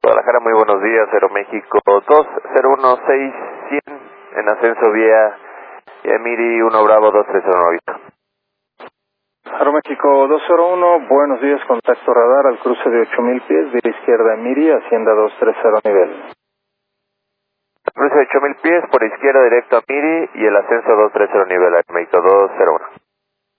Guadalajara, muy buenos días, Aeroméxico 201600 en ascenso vía Miri 1 Bravo 230 Vista. Aeroméxico 201, buenos días, contacto radar al cruce de 8000 pies, vía izquierda Miri, Hacienda 230 nivel. Cruce de 8000 pies, por izquierda directo a Miri y el ascenso 230 nivel, Aeroméxico 201.